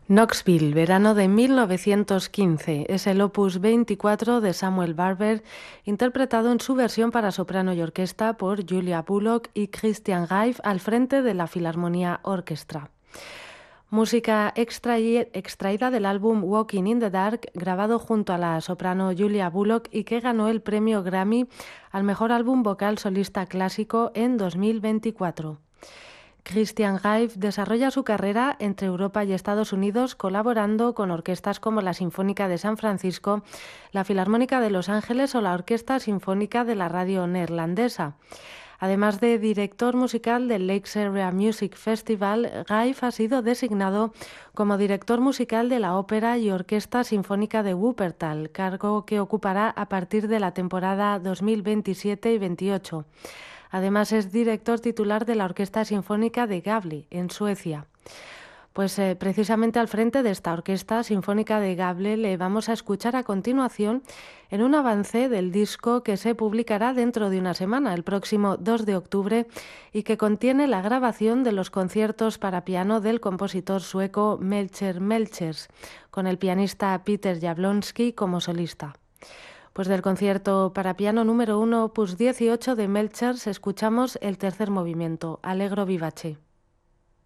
Knoxville, verano de 1915, es el opus 24 de Samuel Barber, interpretado en su versión para soprano y orquesta por Julia Bullock y Christian Reif al frente de la Philharmonia Orchestra. Música extraída del álbum Walking in the Dark, grabado junto a la soprano Julia Bullock y que ganó el premio Grammy al mejor álbum vocal solista clásico en 2024. Christian Reif desarrolla su carrera entre Europa y Estados Unidos colaborando con orquestas como la Sinfónica de San Francisco, la Filarmónica de Los Ángeles o la Orquesta Sinfónica de la Radio Neerlandesa. Además de director musical del Lakes Area Music Festival, Reif ha sido designado como director musical de la Ópera y Orquesta Sinfónica de Wuppertal, cargo que ocupará a partir de la temporada 2027 y 28. Además es director titular de la Orquesta Sinfónica de Gävle, en Suecia. Pues precisamente al frente de esta Orquesta Sinfónica de Gävle le vamos a escuchar a continuación en un avance del disco que se publicará dentro de una semana, el próximo 2 de octubre, y que contiene la grabación de los conciertos para piano del compositor sueco Melcher Melchers, con el pianista Peter Jablonski como solista. Pues del concierto para piano número 1, opus 18 de Melchers, escuchamos el tercer movimiento, Allegro vivace.